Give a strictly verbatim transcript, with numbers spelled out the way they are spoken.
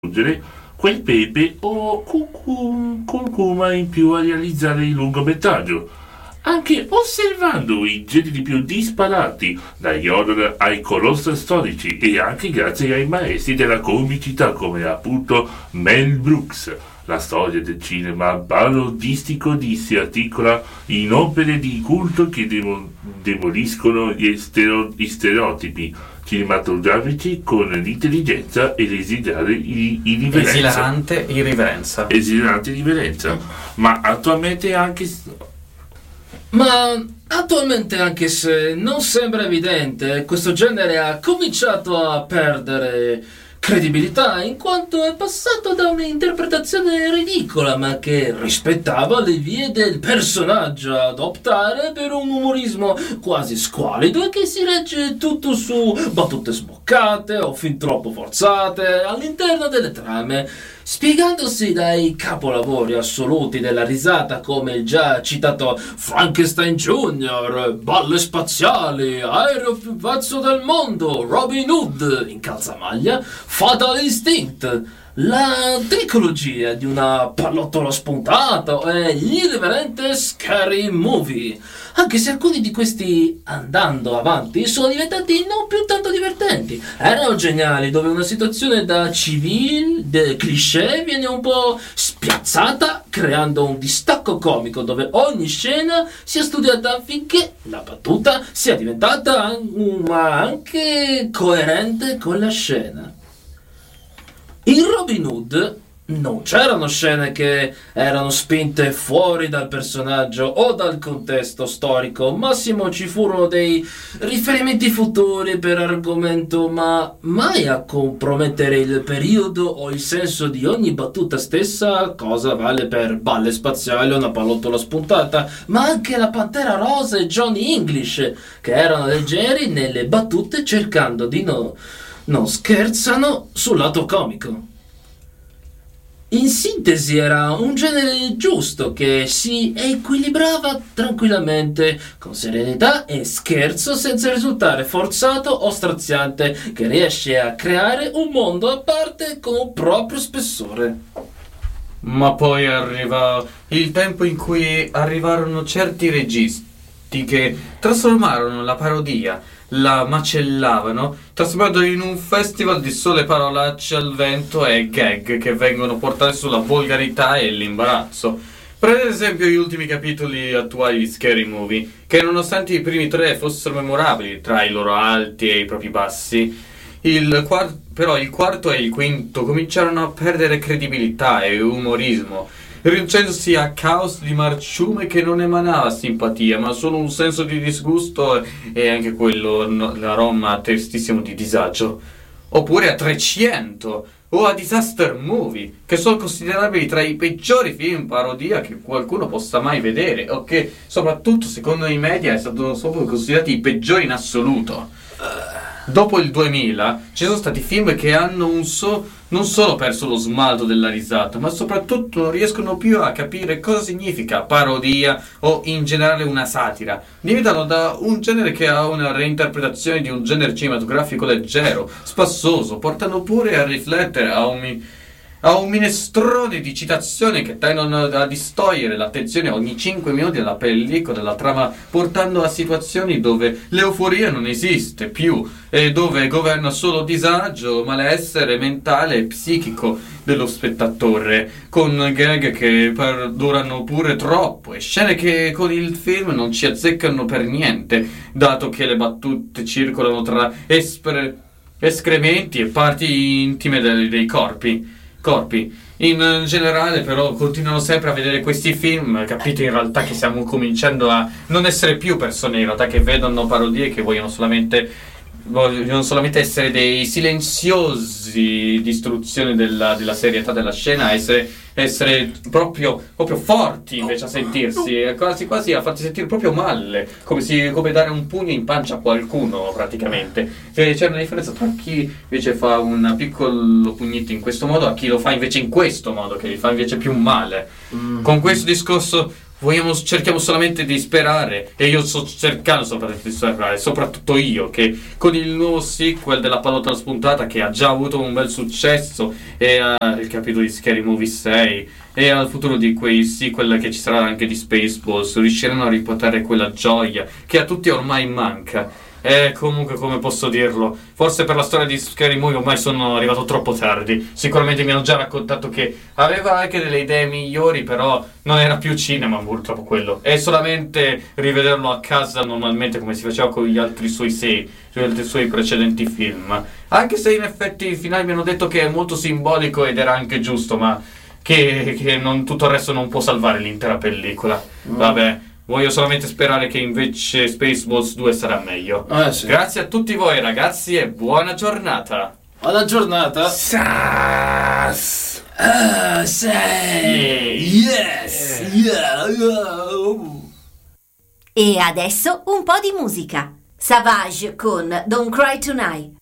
aggiungere quel pepe o cucu- curcuma in più a realizzare il lungometraggio, anche osservando i generi più disparati, dagli horror ai colossal storici, e anche grazie ai maestri della comicità come appunto Mel Brooks. La storia del cinema parodistico di si articola in opere di culto che demo- demoliscono gli, stero- gli stereotipi cinematografici con l'intelligenza e l'esilare i- irriverenza. Esilarante irriverenza. Esilarante irriverenza. Ma attualmente anche... Ma attualmente, anche se non sembra evidente, questo genere ha cominciato a perdere credibilità, in quanto è passato da un'interpretazione ridicola ma che rispettava le vie del personaggio ad optare per un umorismo quasi squallido e che si regge tutto su battute sboccate o fin troppo forzate all'interno delle trame, spiegandosi dai capolavori assoluti della risata come il già citato Frankenstein Junior, Balle spaziali, Aereo più pazzo del mondo, Robin Hood in calzamaglia, Fatal Instinct, la tricologia di una pallottola spuntata e l'irriverente Scary Movie, anche se alcuni di questi, andando avanti, sono diventati non più tanto divertenti. Erano geniali, dove una situazione da civil, de cliché, viene un po' spiazzata, creando un distacco comico dove ogni scena sia studiata affinché la battuta sia diventata ma anche coerente con la scena. In Robin Hood non c'erano scene che erano spinte fuori dal personaggio o dal contesto storico, massimo ci furono dei riferimenti futuri per argomento, ma mai a compromettere il periodo o il senso di ogni battuta stessa, cosa vale per Balle spaziali o una pallottola spuntata, ma anche la Pantera Rosa e Johnny English, che erano leggeri nelle battute cercando di no, non scherzano sul lato comico. In sintesi era un genere giusto che si equilibrava tranquillamente, con serenità e scherzo, senza risultare forzato o straziante, che riesce a creare un mondo a parte con un proprio spessore. Ma poi arriva il tempo in cui arrivarono certi registi che trasformarono la parodia, la macellavano, trasformandola in un festival di sole parolacce al vento e gag che vengono portate sulla volgarità e l'imbarazzo. Prendete ad esempio gli ultimi capitoli attuali di Scary Movie, che nonostante i primi tre fossero memorabili tra i loro alti e i propri bassi, il quart- però il quarto e il quinto cominciarono a perdere credibilità e umorismo, riducendosi a caos di marciume che non emanava simpatia, ma solo un senso di disgusto e anche quello, no, l'aroma tristissimo di disagio. Oppure a trecento o a Disaster Movie, che sono considerabili tra i peggiori film parodia che qualcuno possa mai vedere, o che soprattutto secondo i media sono considerati i peggiori in assoluto. Dopo il duemila ci sono stati film che hanno un so, non solo perso lo smalto della risata, ma soprattutto non riescono più a capire cosa significa parodia o in generale una satira. Diventano da un genere che ha una reinterpretazione di un genere cinematografico leggero, spassoso, portando pure a riflettere a un... Mi- a un minestrone di citazioni che tendono a distogliere l'attenzione ogni cinque minuti dalla pellicola, della trama, portando a situazioni dove l'euforia non esiste più e dove governa solo disagio, malessere mentale e psichico dello spettatore, con gag che durano pure troppo e scene che con il film non ci azzeccano per niente, dato che le battute circolano tra espre- escrementi e parti intime dei, dei corpi. corpi. In generale però continuano sempre a vedere questi film, capite in realtà che stiamo cominciando a non essere più persone in realtà che vedono parodie, che vogliono solamente vogliono solamente essere dei silenziosi distruzioni della, della serietà della scena, essere, essere proprio, proprio forti invece a sentirsi, quasi quasi a farti sentire proprio male, come, si, come dare un pugno in pancia a qualcuno praticamente. E c'è una differenza tra chi invece fa un piccolo pugnetto in questo modo a chi lo fa invece in questo modo, che gli fa invece più male. Mm. Con questo discorso vogliamo, cerchiamo solamente di sperare, e io sto cercando solamente di sperare, soprattutto io, che con il nuovo sequel della pallottola spuntata, che ha già avuto un bel successo, e uh, il capitolo di Scary Movie sei, e al futuro di quei sequel che ci sarà anche di Spaceballs, riusciranno a riportare quella gioia che a tutti ormai manca. E comunque, come posso dirlo, forse per la storia di Scary Movie ormai sono arrivato troppo tardi. Sicuramente mi hanno già raccontato che aveva anche delle idee migliori, però non era più cinema purtroppo quello, è solamente rivederlo a casa normalmente come si faceva con gli altri suoi sei, gli altri suoi precedenti film. Anche se in effetti i finali mi hanno detto che è molto simbolico ed era anche giusto, ma che, che non, tutto il resto non può salvare l'intera pellicola. mm. Vabbè, voglio solamente sperare che invece Spaceballs due sarà meglio. Eh, sì. Grazie a tutti voi ragazzi e buona giornata. Buona giornata. Sas! Ah, sei. Yes. Yeah. E adesso un po' di musica. Savage con Don't Cry Tonight.